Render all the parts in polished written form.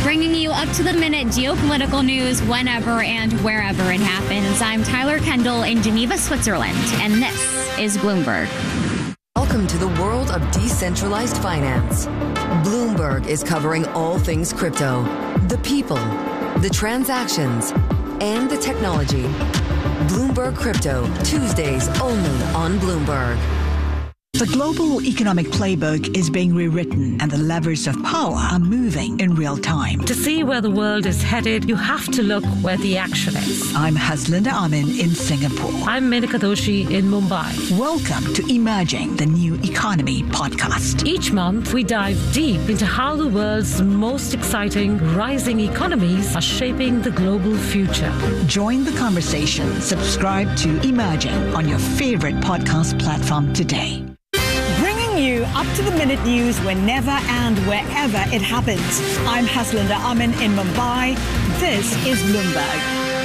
bringing you up-to-the-minute geopolitical news whenever and wherever it happens. I'm Tyler Kendall in Geneva, Switzerland, and this is Bloomberg. Welcome to the world of decentralized finance. Bloomberg is covering all things crypto, the people, the transactions, and the technology. Bloomberg Crypto, Tuesdays only on Bloomberg. The global economic playbook is being rewritten and the levers of power are moving in real time. To see where the world is headed, you have to look where the action is. I'm Haslinda Amin in Singapore. I'm Menika Doshi in Mumbai. Welcome to Emerging the New Economy podcast. Each month, we dive deep into how the world's most exciting rising economies are shaping the global future. Join the conversation. Subscribe to Emerging on your favorite podcast platform today. You up-to-the-minute news whenever and wherever it happens. I'm Haslinda Amin in Mumbai. This is Bloomberg.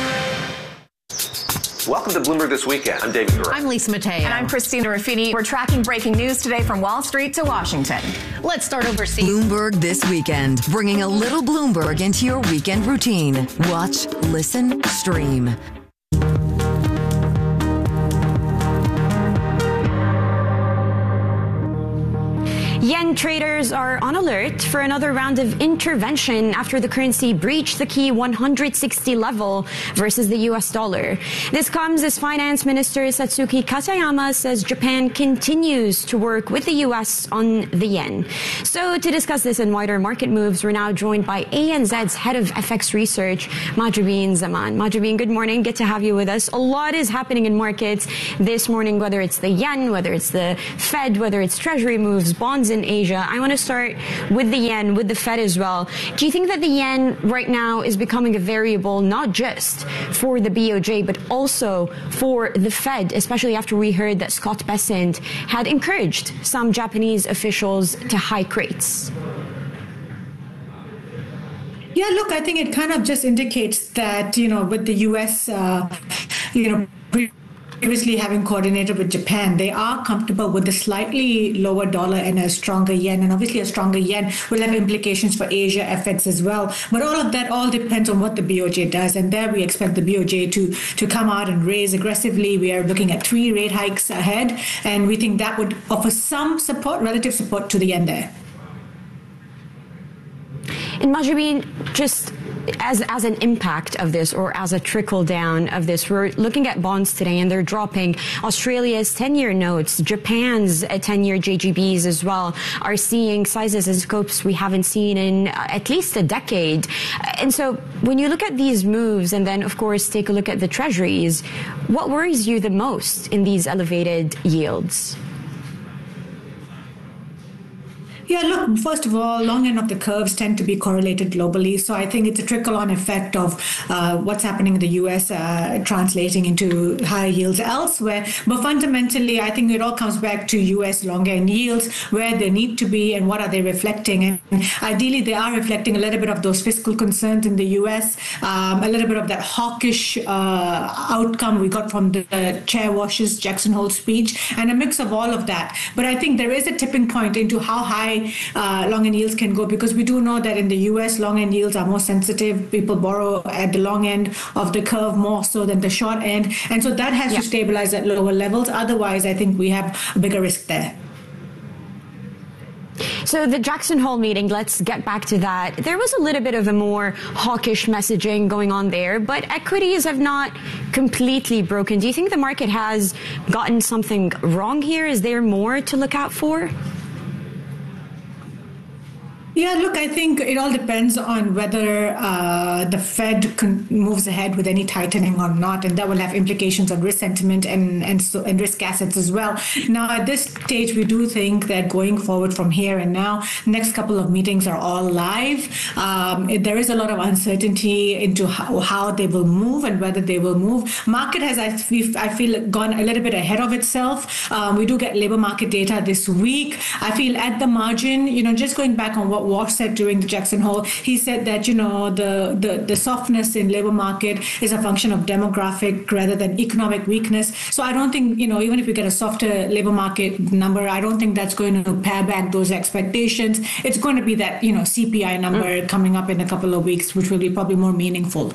Welcome to Bloomberg This Weekend. I'm David Gura. I'm Lisa Mateo. And I'm Christina Ruffini. We're tracking breaking news today from Wall Street to Washington. Let's start overseas. Bloomberg This Weekend, bringing a little Bloomberg into your weekend routine. Watch, listen, stream. Yen traders are on alert for another round of intervention after the currency breached the key 160 level versus the US dollar. This comes as Finance Minister Satsuki Katayama says Japan continues to work with the US on the yen. So to discuss this and wider market moves, we're now joined by ANZ's head of FX research, Mahjabeen Zaman. Mahjabeen, good morning. Good to have you with us. A lot is happening in markets this morning, whether it's the yen, whether it's the Fed, whether it's treasury moves, bonds in Asia. I want to start with the yen, with the Fed as well. Do you think that the yen right now is becoming a variable not just for the BOJ, but also for the Fed, especially after we heard that Scott Bessent had encouraged some Japanese officials to hike rates? Yeah, look, I think it kind of just indicates that, with the U.S., previously having coordinated with Japan, they are comfortable with a slightly lower dollar and a stronger yen. And obviously a stronger yen will have implications for Asia FX as well. But all of that all depends on what the BOJ does. And there we expect the BOJ to come out and raise aggressively. We are looking at 3 rate hikes ahead. And we think that would offer some support, relative support to the yen there. And Mahjabeen, just as an impact of this or as a trickle down of this, we're looking at bonds today and they're dropping. Australia's 10-year notes, Japan's 10-year JGBs as well are seeing sizes and scopes we haven't seen in at least a decade. And so when you look at these moves and then, of course, take a look at the treasuries, what worries you the most in these elevated yields? Yeah, look, first of all, long end of the curves tend to be correlated globally. So I think it's a trickle-on effect of what's happening in the U.S. Translating into higher yields elsewhere. But fundamentally, I think it all comes back to U.S. long end yields, where they need to be and what are they reflecting. And ideally, they are reflecting a little bit of those fiscal concerns in the U.S., a little bit of that hawkish outcome we got from the Chair Wash's Jackson Hole speech, and a mix of all of that. But I think there is a tipping point into how high long end yields can go, because we do know that in the US, long end yields are more sensitive. People borrow at the long end of the curve more so than the short end. And so that has to stabilize at lower levels. Otherwise, I think we have a bigger risk there. So the Jackson Hole meeting, let's get back to that. There was a little bit of a more hawkish messaging going on there, but equities have not completely broken. Do you think the market has gotten something wrong here? Is there more to look out for? Yeah, look, I think it all depends on whether the Fed moves ahead with any tightening or not, and that will have implications on risk sentiment and risk assets as well. Now, at this stage, we do think that going forward from here and now, next couple of meetings are all live. There is a lot of uncertainty into how they will move and whether they will move. Market has, I feel, gone a little bit ahead of itself. We do get labor market data this week. I feel at the margin, just going back on what Walsh said during the Jackson Hole. He said that, the softness in labor market is a function of demographic rather than economic weakness. So I don't think, even if we get a softer labor market number, I don't think that's going to pare back those expectations. It's going to be that, CPI number coming up in a couple of weeks, which will be probably more meaningful.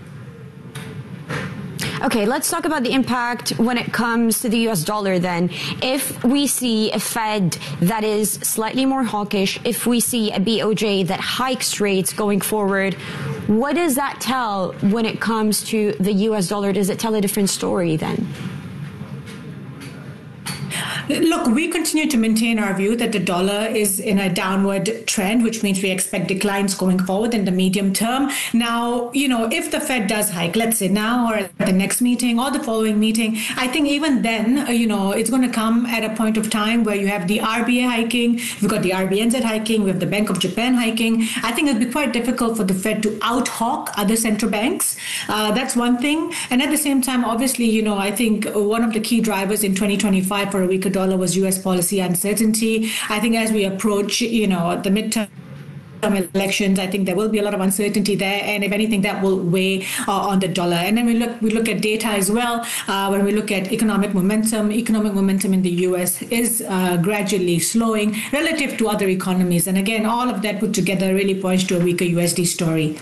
Okay, let's talk about the impact when it comes to the U.S. dollar then. If we see a Fed that is slightly more hawkish, if we see a BOJ that hikes rates going forward, what does that tell when it comes to the U.S. dollar? Does it tell a different story then? Look, we continue to maintain our view that the dollar is in a downward trend, which means we expect declines going forward in the medium term. Now, if the Fed does hike, let's say now or at the next meeting or the following meeting, I think even then, it's going to come at a point of time where you have the RBA hiking, we've got the RBNZ hiking, we have the Bank of Japan hiking. I think it'll be quite difficult for the Fed to out-hawk other central banks. That's one thing. And at the same time, obviously, I think one of the key drivers in 2025 for a weaker dollar was U.S. policy uncertainty. I think as we approach, the midterm elections, I think there will be a lot of uncertainty there, and if anything, that will weigh on the dollar. And then we look at data as well. When we look at economic momentum in the U.S. is gradually slowing relative to other economies. And again, all of that put together really points to a weaker USD story.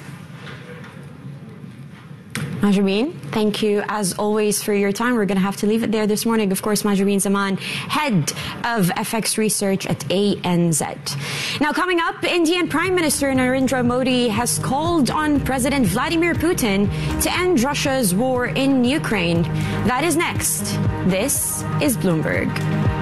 Mahjabeen, thank you as always for your time. We're going to have to leave it there this morning. Of course, Mahjabeen Zaman, head of FX research at ANZ. Now, coming up, Indian Prime Minister Narendra Modi has called on President Vladimir Putin to end Russia's war in Ukraine. That is next. This is Bloomberg.